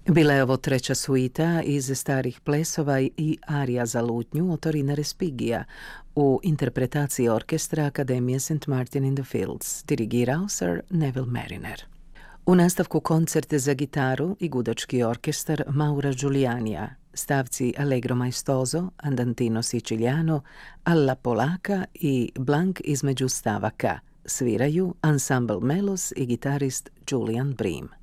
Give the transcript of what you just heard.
Bila je ovo treća suita iz starih plesova i arija za lutnju Otorina Respigija u interpretaciji orkestra Akademije St. Martin in the Fields, dirigirao Sir Neville Mariner. U nastavku koncert za gitaru i gudački orkestar Maura Giulianija, stavci Allegro maestoso, Andantino siciliano, Alla polaka i Blank između stavaka. Sviraju Ensemble Melos i gitarist Julian Bream.